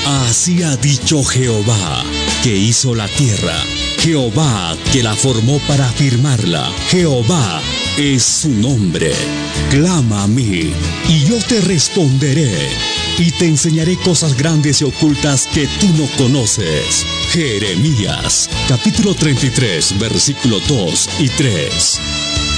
Así ha dicho Jehová, que hizo la tierra, Jehová, que la formó para afirmarla. Jehová es su nombre. Clama a mí, y yo te responderé, y te enseñaré cosas grandes y ocultas que tú no conoces. Jeremías, capítulo 33, versículo 2 y 3.